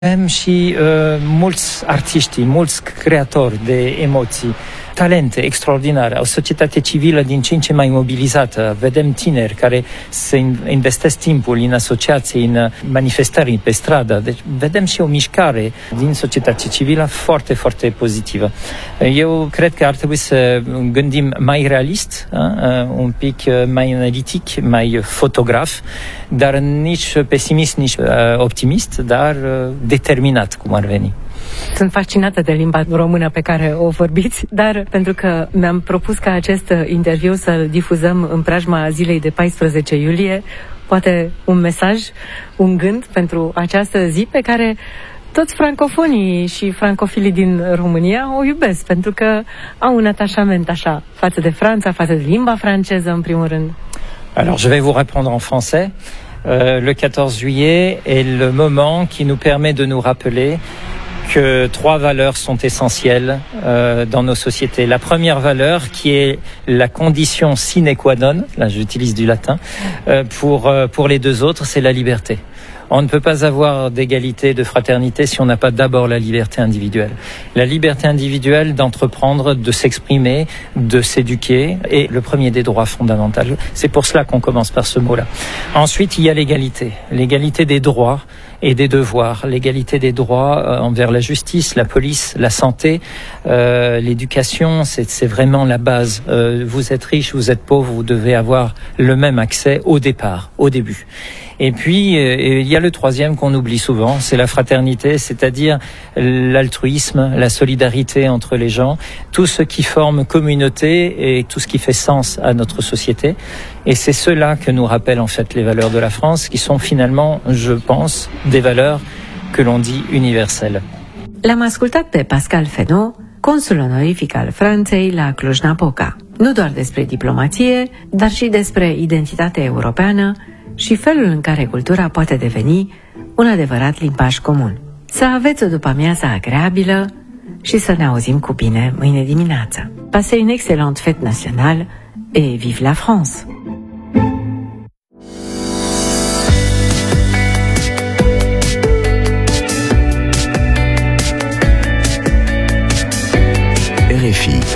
Avem și mulți artiști, mulți creatori de emoții, talente extraordinare, o societate civilă din ce în ce mai mobilizată. Vedem tineri care se investesc timpul în asociații, în manifestări pe stradă. Deci vedem și o mișcare din societatea civilă foarte, foarte pozitivă. Eu cred că ar trebui să gândim mai realist, un pic mai analitic, mai fotograf, dar nici pesimist, nici optimist, dar determinat, cum ar veni. Sunt fascinată de limba română pe care o vorbiți, dar pentru că mi-am propus ca acest interviu să-l difuzăm în preajma zilei de 14 iulie, poate un mesaj, un gând pentru această zi pe care toți francofonii și francofilii din România o iubesc, pentru că au un atașament așa față de Franța, față de limba franceză în primul rând. Alors, je vais vous répondre en français. Le 14 juillet est le moment qui nous permet de nous rappeler que trois valeurs sont essentielles dans nos sociétés. La première valeur, qui est la condition sine qua non, là j'utilise du latin, pour les deux autres, c'est la liberté. On ne peut pas avoir d'égalité, de fraternité si on n'a pas d'abord la liberté individuelle. La liberté individuelle d'entreprendre, de s'exprimer, de s'éduquer est le premier des droits fondamentaux. C'est pour cela qu'on commence par ce mot-là. Ensuite, il y a l'égalité. L'égalité des droits et des devoirs. L'égalité des droits envers la justice, la police, la santé, l'éducation, c'est vraiment la base. Vous êtes riche, vous êtes pauvre, vous devez avoir le même accès au départ, au début. Et puis, il y a le troisième qu'on oublie souvent, c'est la fraternité, c'est-à-dire l'altruisme, la solidarité entre les gens, tout ce qui forme communauté et tout ce qui fait sens à notre société. Et c'est cela que nous rappellent en fait les valeurs de la France, qui sont finalement, je pense, des valeurs que l'on dit universelles. L-am ascultat pe Pascal Fesneau, consul onorific al Franței la Cluj-Napoca. Nu doar despre diplomație, dar și despre identitatea europeană și felul în care cultura poate deveni un adevărat limbaj comun. Să aveți o după-amiază agreabilă și să ne auzim cu bine mâine dimineață. Passez une excellente fête nationale et vive la France!